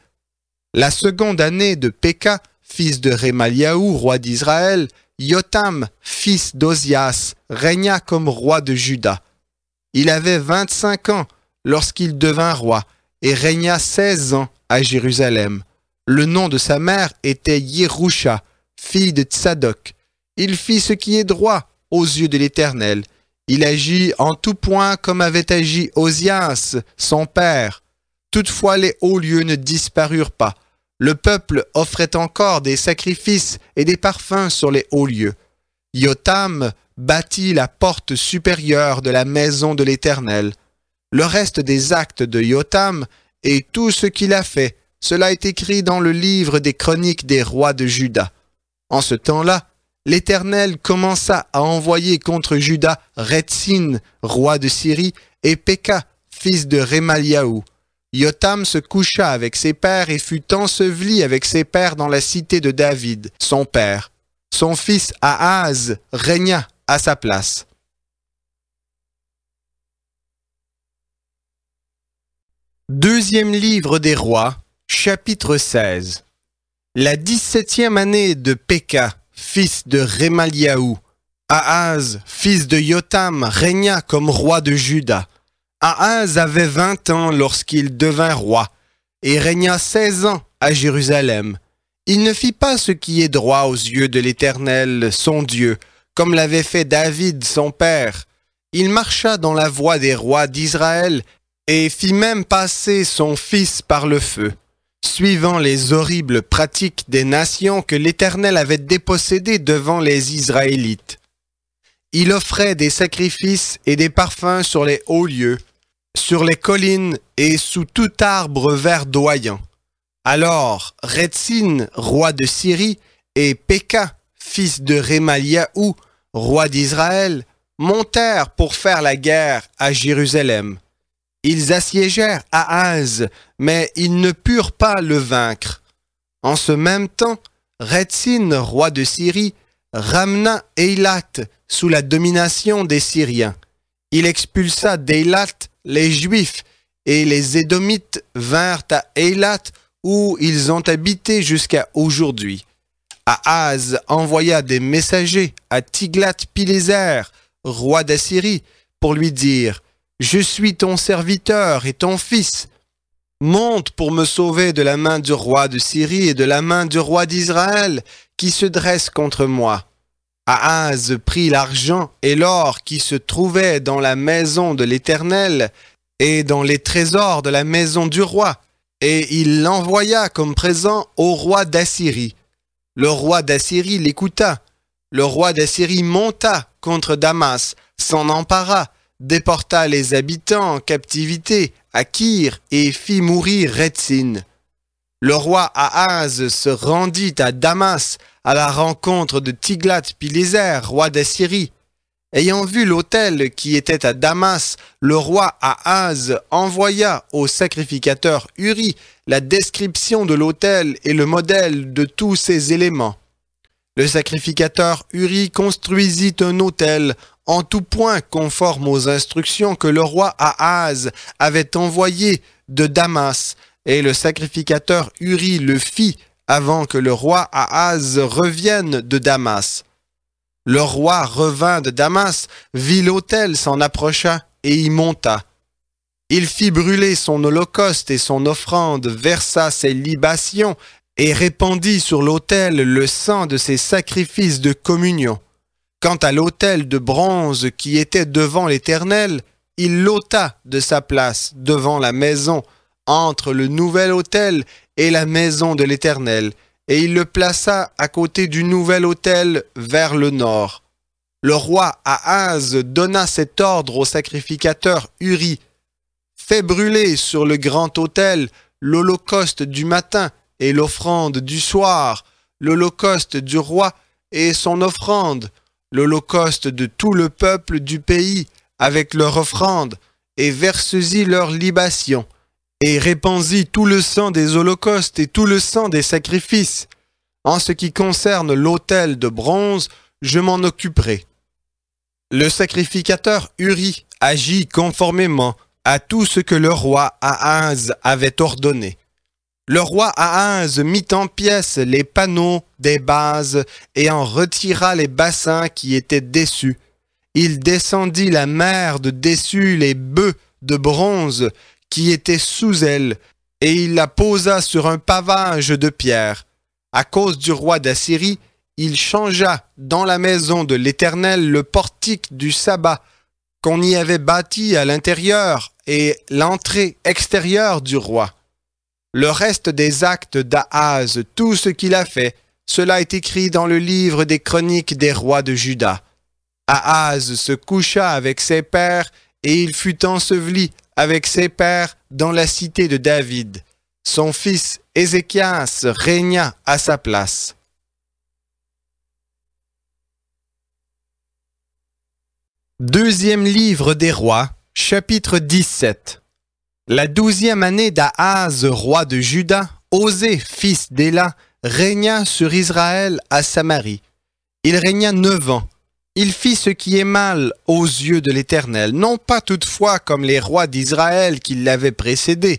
La seconde année de Péka, fils de Rémaliaou, roi d'Israël, Yotam, fils d'Ozias, régna comme roi de Juda. Il avait vingt-cinq ans lorsqu'il devint roi et régna seize ans à Jérusalem. Le nom de sa mère était Yérusha, fille de Tsadok. Il fit ce qui est droit aux yeux de l'Éternel. Il agit en tout point comme avait agi Ozias, son père. Toutefois les hauts lieux ne disparurent pas. Le peuple offrait encore des sacrifices et des parfums sur les hauts lieux. Yotam bâtit la porte supérieure de la maison de l'Éternel. Le reste des actes de Yotam et tout ce qu'il a fait, cela est écrit dans le livre des chroniques des rois de Juda. En ce temps-là, l'Éternel commença à envoyer contre Juda Retsin, roi de Syrie, et Péka, fils de Rémaliaou. Yotam se coucha avec ses pères et fut enseveli avec ses pères dans la cité de David, son père. Son fils Ahaz régna à sa place. Deuxième livre des rois, chapitre seize. La dix-septième année de Péka, fils de Rémaliaou, Ahaz, fils de Yotam, régna comme roi de Juda. Ahaz avait vingt ans lorsqu'il devint roi, et régna seize ans à Jérusalem. Il ne fit pas ce qui est droit aux yeux de l'Éternel, son Dieu, comme l'avait fait David, son père. Il marcha dans la voie des rois d'Israël, et fit même passer son fils par le feu, suivant les horribles pratiques des nations que l'Éternel avait dépossédées devant les Israélites. Il offrait des sacrifices et des parfums sur les hauts lieux, sur les collines et sous tout arbre verdoyant. Alors Retsin, roi de Syrie, et Péka, fils de Rémaliaou, roi d'Israël, montèrent pour faire la guerre à Jérusalem. Ils assiégèrent Ahaz, mais ils ne purent pas le vaincre. En ce même temps, Retsin, roi de Syrie, ramena Eilat sous la domination des Syriens. Il expulsa d'Eilat les Juifs, et les Édomites vinrent à Eilat, où ils ont habité jusqu'à aujourd'hui. Ahaz envoya des messagers à Tiglath-Pileser, roi d'Assyrie, pour lui dire « Je suis ton serviteur et ton fils. Monte pour me sauver de la main du roi de Syrie et de la main du roi d'Israël, qui se dresse contre moi. » Ahaz prit l'argent et l'or qui se trouvaient dans la maison de l'Éternel et dans les trésors de la maison du roi, et il l'envoya comme présent au roi d'Assyrie. Le roi d'Assyrie l'écouta. Le roi d'Assyrie monta contre Damas, s'en empara, déporta les habitants en captivité à Kir et fit mourir Retsin. Le roi Ahaz se rendit à Damas à la rencontre de Tiglath-Pileser, roi d'Assyrie. Ayant vu l'autel qui était à Damas, le roi Ahaz envoya au sacrificateur Uri la description de l'autel et le modèle de tous ses éléments. Le sacrificateur Uri construisit un autel en tout point conforme aux instructions que le roi Ahaz avait envoyées de Damas, et le sacrificateur Uri le fit avant que le roi Ahaz revienne de Damas. Le roi revint de Damas, vit l'autel, s'en approcha et y monta. Il fit brûler son holocauste et son offrande, versa ses libations et répandit sur l'autel le sang de ses sacrifices de communion. Quant à l'autel de bronze qui était devant l'Éternel, il l'ôta de sa place devant la maison, entre le nouvel autel et la maison de l'Éternel, et il le plaça à côté du nouvel autel vers le nord. Le roi Ahaz donna cet ordre au sacrificateur Uri. « Fais brûler sur le grand autel l'holocauste du matin et l'offrande du soir, l'holocauste du roi et son offrande, l'holocauste de tout le peuple du pays avec leur offrande, et verse-y leur libation. Et répandis tout le sang des holocaustes et tout le sang des sacrifices. En ce qui concerne l'autel de bronze, je m'en occuperai. » Le sacrificateur Uri agit conformément à tout ce que le roi Ahaz avait ordonné. Le roi Ahaz mit en pièces les panneaux des bases et en retira les bassins qui étaient dessus. Il descendit la mer de dessus les bœufs de bronze qui étaient sous elle, et il la posa sur un pavage de pierre. À cause du roi d'Assyrie, il changea dans la maison de l'Éternel le portique du sabbat qu'on y avait bâti à l'intérieur et l'entrée extérieure du roi. Le reste des actes d'Ahaz, tout ce qu'il a fait, cela est écrit dans le livre des chroniques des rois de Juda. Ahaz se coucha avec ses pères et il fut enseveli avec ses pères dans la cité de David. Son fils Ézéchias régna à sa place. Deuxième livre des rois, chapitre dix-sept. La douzième année d'Ahaz, roi de Juda, Osée, fils d'Éla, régna sur Israël à Samarie. Il régna neuf ans. Il fit ce qui est mal aux yeux de l'Éternel, non pas toutefois comme les rois d'Israël qui l'avaient précédé.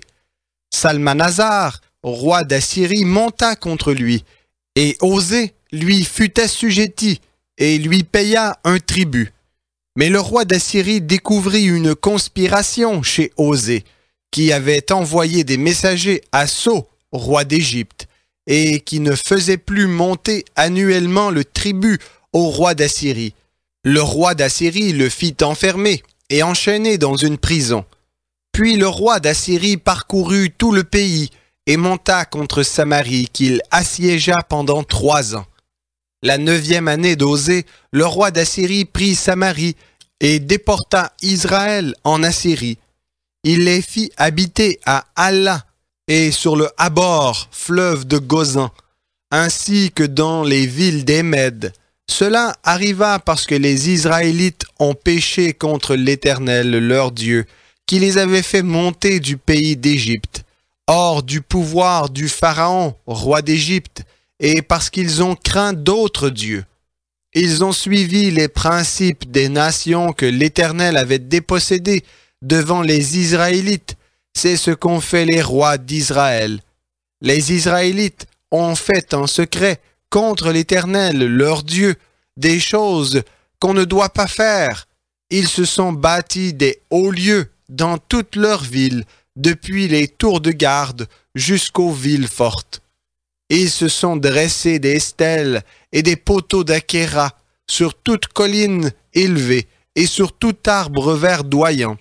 Salmanasar, roi d'Assyrie, monta contre lui, et Osée lui fut assujetti, et lui paya un tribut. Mais le roi d'Assyrie découvrit une conspiration chez Osée, qui avait envoyé des messagers à So, roi d'Égypte, et qui ne faisait plus monter annuellement le tribut au roi d'Assyrie. Le roi d'Assyrie le fit enfermer et enchaîner dans une prison. Puis le roi d'Assyrie parcourut tout le pays et monta contre Samarie, qu'il assiégea pendant trois ans. La neuvième année d'Osée, le roi d'Assyrie prit Samarie et déporta Israël en Assyrie. Il les fit habiter à Hala et sur le Habor, fleuve de Gozan, ainsi que dans les villes des Mèdes. Cela arriva parce que les Israélites ont péché contre l'Éternel, leur Dieu, qui les avait fait monter du pays d'Égypte, hors du pouvoir du Pharaon, roi d'Égypte, et parce qu'ils ont craint d'autres dieux. Ils ont suivi les principes des nations que l'Éternel avait dépossédées devant les Israélites. C'est ce qu'ont fait les rois d'Israël. Les Israélites ont fait en secret contre l'Éternel, leur Dieu, des choses qu'on ne doit pas faire. Ils se sont bâtis des hauts lieux dans toutes leurs villes, depuis les tours de garde jusqu'aux villes fortes. Ils se sont dressés des stèles et des poteaux d'Achéra sur toute colline élevée et sur tout arbre verdoyant.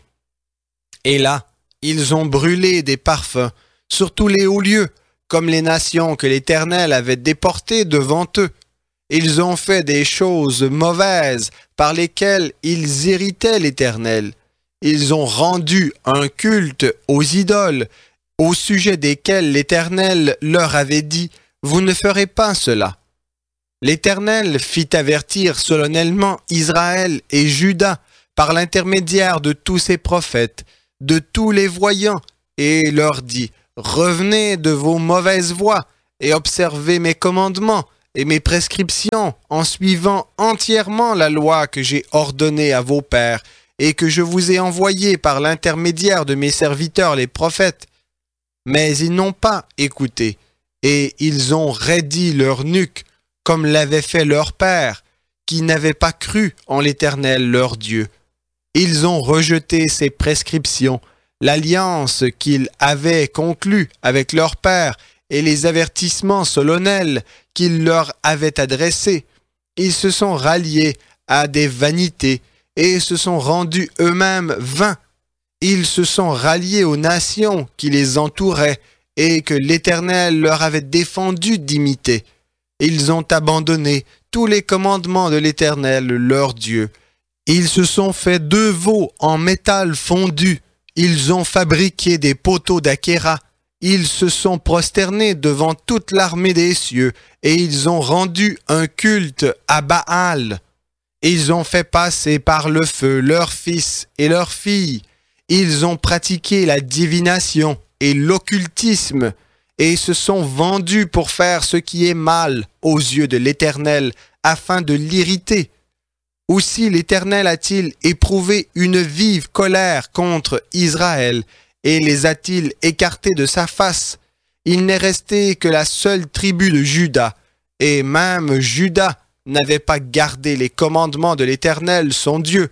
Et là, ils ont brûlé des parfums sur tous les hauts lieux, comme les nations que l'Éternel avait déportées devant eux. Ils ont fait des choses mauvaises par lesquelles ils irritaient l'Éternel. Ils ont rendu un culte aux idoles, au sujet desquels l'Éternel leur avait dit « Vous ne ferez pas cela ». L'Éternel fit avertir solennellement Israël et Juda par l'intermédiaire de tous ses prophètes, de tous les voyants, et leur dit « Revenez de vos mauvaises voies et observez mes commandements et mes prescriptions en suivant entièrement la loi que j'ai ordonnée à vos pères et que je vous ai envoyée par l'intermédiaire de mes serviteurs les prophètes. » Mais ils n'ont pas écouté, et ils ont raidi leur nuque, comme l'avait fait leur père, qui n'avait pas cru en l'Éternel leur Dieu. Ils ont rejeté ses prescriptions, l'alliance qu'ils avaient conclue avec leur père et les avertissements solennels qu'il leur avait adressés. Ils se sont ralliés à des vanités et se sont rendus eux-mêmes vains. Ils se sont ralliés aux nations qui les entouraient et que l'Éternel leur avait défendu d'imiter. Ils ont abandonné tous les commandements de l'Éternel leur Dieu. Ils se sont fait deux veaux en métal fondu. Ils ont fabriqué des poteaux d'Achéra. Ils se sont prosternés devant toute l'armée des cieux et ils ont rendu un culte à Baal. Ils ont fait passer par le feu leurs fils et leurs filles. Ils ont pratiqué la divination et l'occultisme et se sont vendus pour faire ce qui est mal aux yeux de l'Éternel afin de l'irriter. Aussi l'Éternel a-t-il éprouvé une vive colère contre Israël et les a-t-il écartés de sa face. Il n'est resté que la seule tribu de Juda, et même Juda n'avait pas gardé les commandements de l'Éternel son Dieu.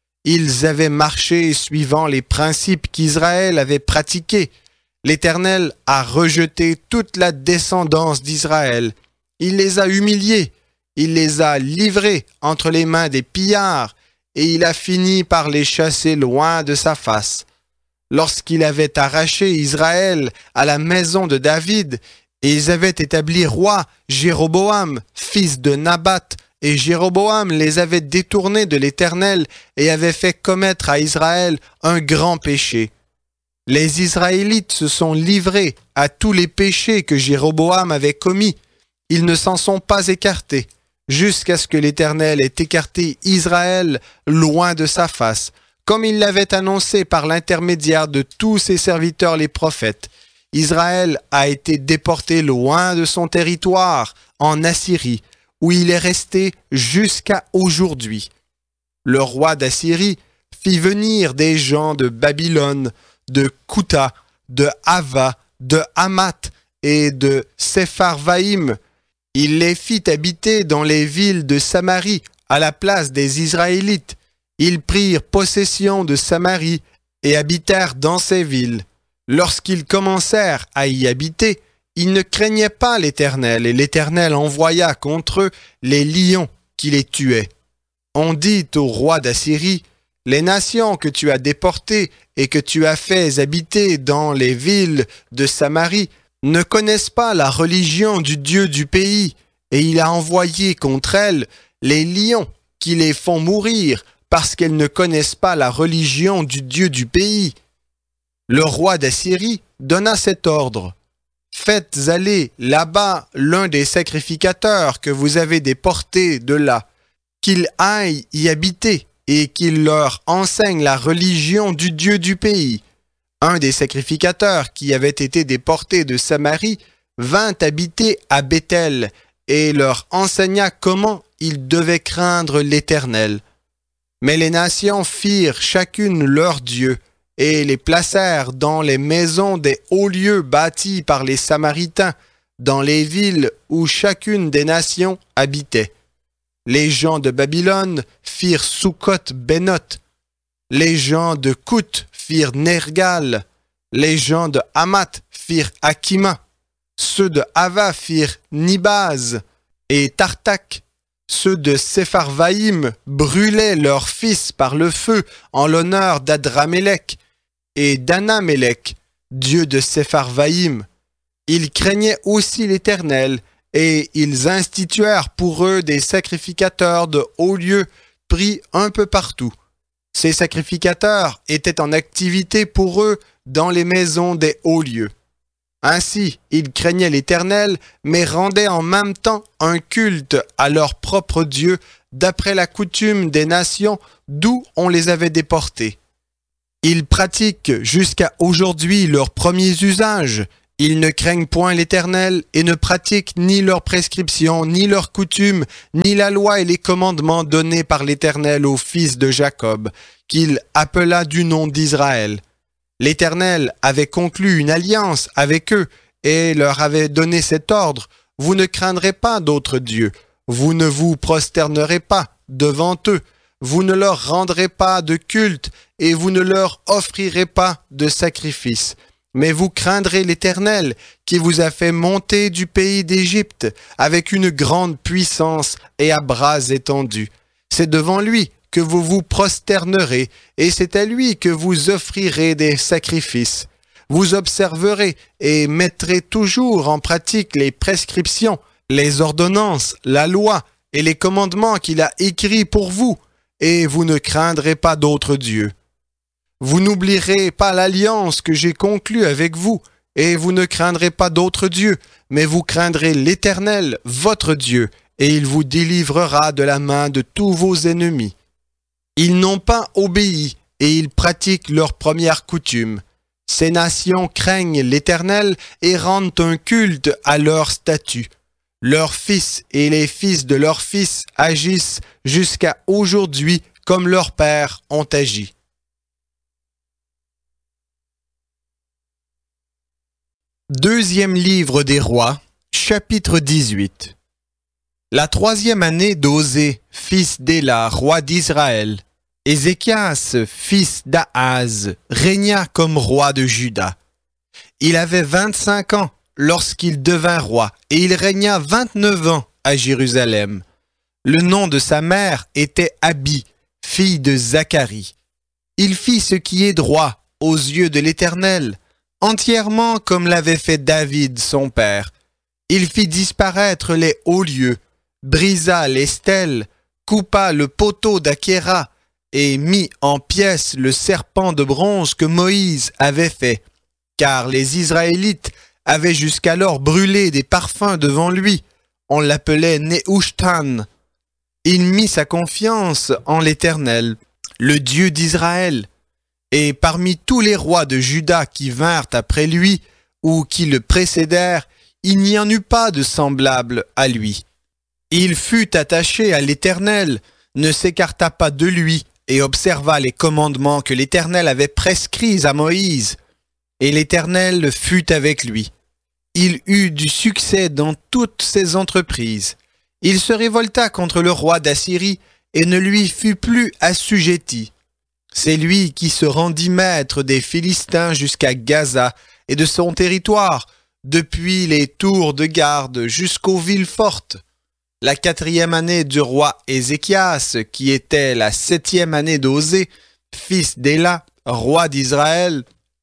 Ils avaient marché suivant les principes qu'Israël avait pratiqués. L'Éternel a rejeté toute la descendance d'Israël. Il les a humiliés. Il les a livrés entre les mains des pillards et il a fini par les chasser loin de sa face. Lorsqu'il avait arraché Israël à la maison de David, et ils avaient établi roi Jéroboam, fils de Nabat, et Jéroboam les avait détournés de l'Éternel et avait fait commettre à Israël un grand péché. Les Israélites se sont livrés à tous les péchés que Jéroboam avait commis. Ils ne s'en sont pas écartés, jusqu'à ce que l'Éternel ait écarté Israël loin de sa face, comme il l'avait annoncé par l'intermédiaire de tous ses serviteurs les prophètes. Israël a été déporté loin de son territoire, en Assyrie, où il est resté jusqu'à aujourd'hui. Le roi d'Assyrie fit venir des gens de Babylone, de Kouta, de Ava, de Hamath et de Sepharvaïm. Il les fit habiter dans les villes de Samarie, à la place des Israélites. Ils prirent possession de Samarie et habitèrent dans ces villes. Lorsqu'ils commencèrent à y habiter, ils ne craignaient pas l'Éternel, et l'Éternel envoya contre eux les lions qui les tuaient. On dit au roi d'Assyrie, « Les nations que tu as déportées et que tu as fait habiter dans les villes de Samarie ne connaissent pas la religion du Dieu du pays, et il a envoyé contre elles les lions qui les font mourir parce qu'elles ne connaissent pas la religion du Dieu du pays. » Le roi d'Assyrie donna cet ordre. « Faites aller là-bas l'un des sacrificateurs que vous avez déportés de là, qu'il aille y habiter et qu'il leur enseigne la religion du Dieu du pays. » Un des sacrificateurs qui avait été déporté de Samarie vint habiter à Béthel et leur enseigna comment ils devaient craindre l'Éternel. Mais les nations firent chacune leur Dieu et les placèrent dans les maisons des hauts lieux bâtis par les Samaritains, dans les villes où chacune des nations habitait. Les gens de Babylone firent Sukkot-Bénoth. Les gens de Kout firent Nergal. Les gens de Hamath firent Akima. Ceux de Ava firent Nibaz et Tartak. Ceux de Sepharvaïm brûlaient leurs fils par le feu en l'honneur d'Adramélec et d'Anamélec, dieu de Sepharvaïm. Ils craignaient aussi l'Éternel, et ils instituèrent pour eux des sacrificateurs de hauts lieux pris un peu partout. Ces sacrificateurs étaient en activité pour eux dans les maisons des hauts lieux. Ainsi, ils craignaient l'Éternel, mais rendaient en même temps un culte à leur propre Dieu, d'après la coutume des nations d'où on les avait déportés. Ils pratiquent jusqu'à aujourd'hui leurs premiers usages. Ils ne craignent point l'Éternel et ne pratiquent ni leurs prescriptions, ni leurs coutumes, ni la loi et les commandements donnés par l'Éternel aux fils de Jacob, qu'il appela du nom d'Israël. L'Éternel avait conclu une alliance avec eux et leur avait donné cet ordre: vous ne craindrez pas d'autres dieux, vous ne vous prosternerez pas devant eux, vous ne leur rendrez pas de culte et vous ne leur offrirez pas de sacrifice. Mais vous craindrez l'Éternel, qui vous a fait monter du pays d'Égypte avec une grande puissance et à bras étendus. C'est devant lui que vous vous prosternerez, et c'est à lui que vous offrirez des sacrifices. Vous observerez et mettrez toujours en pratique les prescriptions, les ordonnances, la loi et les commandements qu'il a écrits pour vous, et vous ne craindrez pas d'autres dieux. Vous n'oublierez pas l'alliance que j'ai conclue avec vous, et vous ne craindrez pas d'autres dieux, mais vous craindrez l'Éternel, votre Dieu, et il vous délivrera de la main de tous vos ennemis. Ils n'ont pas obéi, et ils pratiquent leurs premières coutumes. Ces nations craignent l'Éternel et rendent un culte à leur statut. Leurs fils et les fils de leurs fils agissent jusqu'à aujourd'hui comme leurs pères ont agi. Deuxième livre des rois, chapitre dix-huit. La troisième année d'Osée, fils d'Éla, roi d'Israël, Ézéchias, fils d'Ahaz, régna comme roi de Juda. Il avait vingt-cinq ans lorsqu'il devint roi, et il régna vingt-neuf ans à Jérusalem. Le nom de sa mère était Abi, fille de Zacharie. Il fit ce qui est droit aux yeux de l'Éternel, entièrement comme l'avait fait David son père. Il fit disparaître les hauts lieux, brisa les stèles, coupa le poteau d'Achéra et mit en pièces le serpent de bronze que Moïse avait fait, car les Israélites avaient jusqu'alors brûlé des parfums devant lui. On l'appelait Nehushtan. Il mit sa confiance en l'Éternel, le Dieu d'Israël. Et parmi tous les rois de Juda qui vinrent après lui, ou qui le précédèrent, il n'y en eut pas de semblable à lui. Il fut attaché à l'Éternel, ne s'écarta pas de lui, et observa les commandements que l'Éternel avait prescrits à Moïse. Et l'Éternel fut avec lui. Il eut du succès dans toutes ses entreprises. Il se révolta contre le roi d'Assyrie et ne lui fut plus assujetti. C'est lui qui se rendit maître des Philistins jusqu'à Gaza et de son territoire, depuis les tours de garde jusqu'aux villes fortes. La quatrième année du roi Ézéchias, qui était la septième année d'Osée, fils d'Éla, roi d'Israël,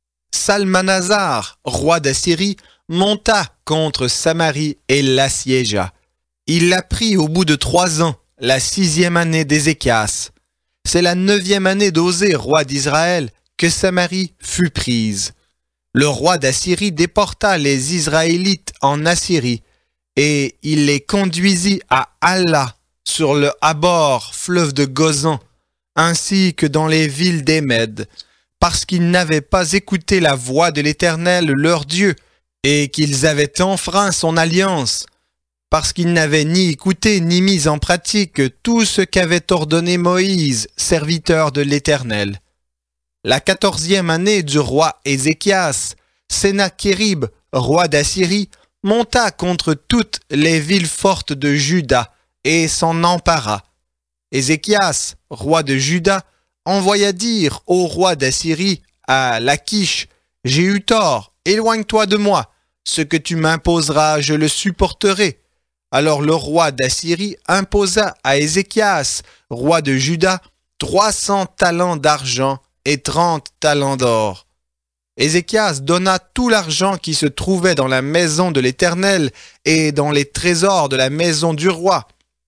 Salmanasar, roi d'Assyrie, monta contre Samarie et l'assiégea. Il la prit au bout de trois ans, la sixième année d'Ézéchias. C'est la neuvième année d'Osée, roi d'Israël, que Samarie fut prise. Le roi d'Assyrie déporta les Israélites en Assyrie, et il les conduisit à Hala, sur le Habor, fleuve de Gozan, ainsi que dans les villes des Mèdes, parce qu'ils n'avaient pas écouté la voix de l'Éternel leur Dieu, et qu'ils avaient enfreint son alliance, parce qu'ils n'avaient ni écouté ni mis en pratique tout ce qu'avait ordonné Moïse, serviteur de l'Éternel. La quatorzième année du roi Ézéchias, Sennachérib, roi d'Assyrie, monta contre toutes les villes fortes de Juda et s'en empara. Ézéchias, roi de Juda, envoya dire au roi d'Assyrie à Lachish: « J'ai eu tort, éloigne-toi de moi, ce que tu m'imposeras, je le supporterai. » Alors le roi d'Assyrie imposa à Ézéchias, roi de Juda, trois cents talents d'argent et trente talents d'or. Ézéchias donna tout l'argent qui se trouvait dans la maison de l'Éternel et dans les trésors de la maison du roi.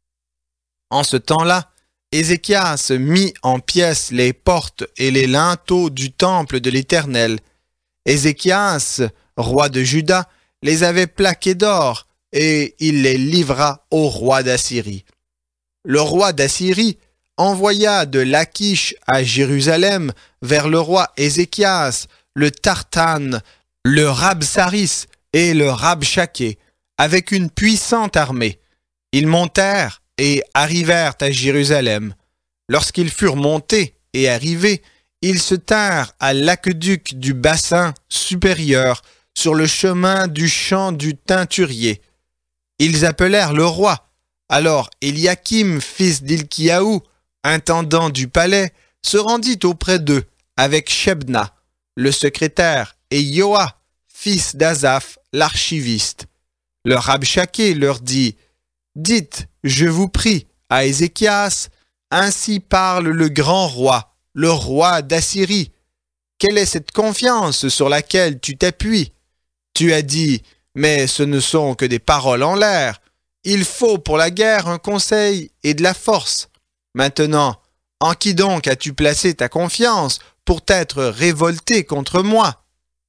En ce temps-là, Ézéchias mit en pièces les portes et les linteaux du temple de l'Éternel. Ézéchias roi de Juda, les avait plaqués d'or, et il les livra au roi d'Assyrie. Le roi d'Assyrie envoya de Lachish à Jérusalem vers le roi Ézéchias, le Tartan, le Rabsaris et le Rabshaké, avec une puissante armée. Ils montèrent et arrivèrent à Jérusalem. Lorsqu'ils furent montés et arrivés, ils se tinrent à l'aqueduc du bassin supérieur, sur le chemin du champ du teinturier. Ils appelèrent le roi. Alors Éliakim, fils d'Hilkiyahu, intendant du palais, se rendit auprès d'eux avec Shebna, le secrétaire, et Yoa, fils d'Azaph, l'archiviste. Le Rabshaké leur dit « Dites, je vous prie, à Ézéchias, ainsi parle le grand roi, le roi d'Assyrie. Quelle est cette confiance sur laquelle tu t'appuies? Tu as dit, mais ce ne sont que des paroles en l'air. Il faut pour la guerre un conseil et de la force. Maintenant, en qui donc as-tu placé ta confiance pour t'être révolté contre moi?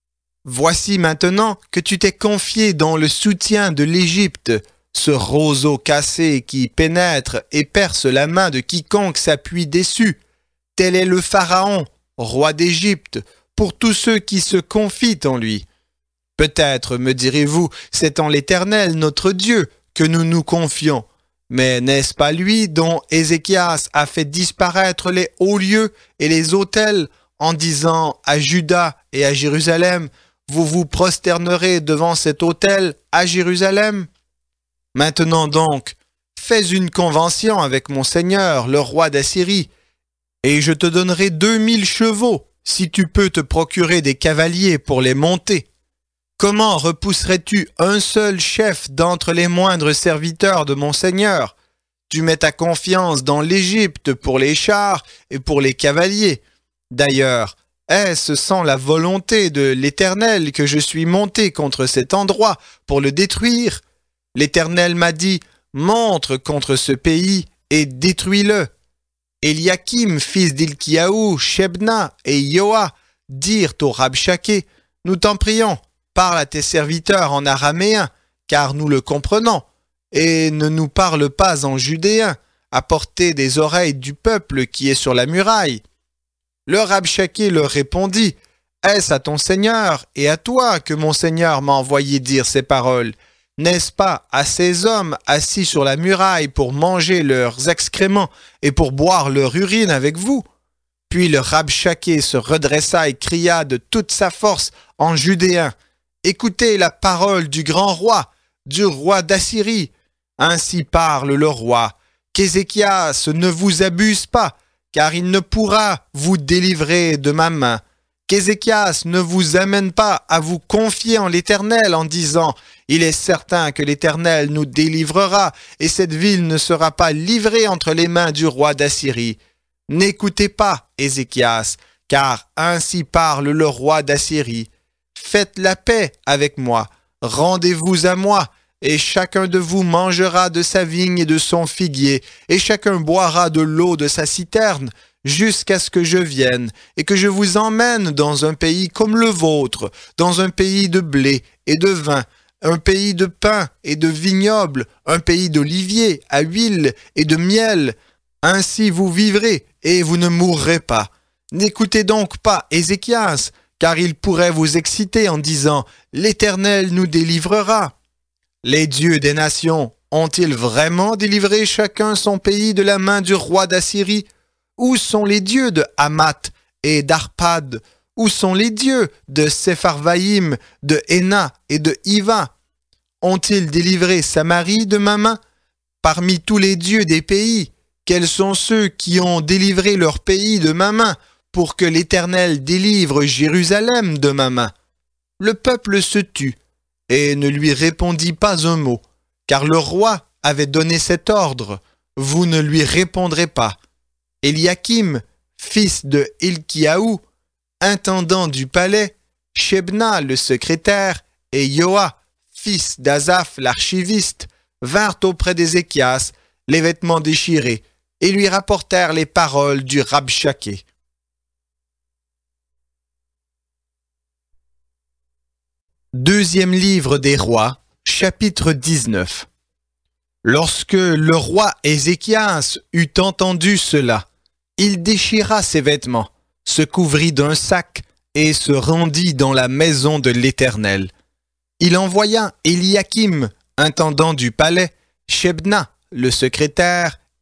Voici maintenant que tu t'es confié dans le soutien de l'Égypte, ce roseau cassé qui pénètre et perce la main de quiconque s'appuie dessus. Tel est le Pharaon, roi d'Égypte, pour tous ceux qui se confient en lui. Peut-être, me direz-vous, c'est en l'Éternel notre Dieu que nous nous confions. Mais n'est-ce pas lui dont Ézéchias a fait disparaître les hauts lieux et les autels en disant à Juda et à Jérusalem, vous vous prosternerez devant cet autel à Jérusalem? Maintenant donc, fais une convention avec mon seigneur, le roi d'Assyrie, et je te donnerai deux mille chevaux, si tu peux te procurer des cavaliers pour les monter. Comment repousserais-tu un seul chef d'entre les moindres serviteurs de mon seigneur? Tu mets ta confiance dans l'Égypte pour les chars et pour les cavaliers. D'ailleurs, est-ce sans la volonté de l'Éternel que je suis monté contre cet endroit pour le détruire? L'Éternel m'a dit, montre contre ce pays et détruis-le. Éliakim, fils d'Hilkiyahu, Shebna et Yoa dirent au Rabshaké, nous t'en prions, parle à tes serviteurs en araméen, car nous le comprenons, et ne nous parle pas en judéen, à portée des oreilles du peuple qui est sur la muraille. Le Rabshaké leur répondit, est-ce à ton Seigneur et à toi que mon Seigneur m'a envoyé dire ces paroles? N'est-ce pas à ces hommes assis sur la muraille pour manger leurs excréments et pour boire leur urine avec vous? Puis le Rabshaké se redressa et cria de toute sa force en judéen, écoutez la parole du grand roi, du roi d'Assyrie. Ainsi parle le roi, qu'Ézéchias ne vous abuse pas, car il ne pourra vous délivrer de ma main. Qu'Ézéchias ne vous amène pas à vous confier en l'Éternel en disant « Il est certain que l'Éternel nous délivrera, et cette ville ne sera pas livrée entre les mains du roi d'Assyrie. » N'écoutez pas, Ézéchias, car ainsi parle le roi d'Assyrie. Faites la paix avec moi, rendez-vous à moi, et chacun de vous mangera de sa vigne et de son figuier, et chacun boira de l'eau de sa citerne, jusqu'à ce que je vienne, et que je vous emmène dans un pays comme le vôtre, dans un pays de blé et de vin, un pays de pain et de vignobles, un pays d'oliviers, à huile et de miel. Ainsi vous vivrez, et vous ne mourrez pas. N'écoutez donc pas Ézéchias, car il pourrait vous exciter en disant « L'Éternel nous délivrera ». Les dieux des nations ont-ils vraiment délivré chacun son pays de la main du roi d'Assyrie? Où sont les dieux de Hamath et d'Arpad? Où sont les dieux de Sepharvaïm, de Héna et de Hiva? Ont-ils délivré Samarie de ma main? Parmi tous les dieux des pays, quels sont ceux qui ont délivré leur pays de ma main pour que l'Éternel délivre Jérusalem de ma main? Le peuple se tut et ne lui répondit pas un mot, car le roi avait donné cet ordre, vous ne lui répondrez pas. Éliakim, fils de Hilkiyahu, intendant du palais, Shebna le secrétaire et Yoa, fils d'Azaph l'archiviste, vinrent auprès d'Ézéchias, les vêtements déchirés, et lui rapportèrent les paroles du Rabshaké. Deuxième livre des rois, chapitre dix-neuf. Lorsque le roi Ézéchias eut entendu cela, il déchira ses vêtements, se couvrit d'un sac et se rendit dans la maison de l'Éternel. Il envoya Éliakim, intendant du palais, Shebna, le secrétaire,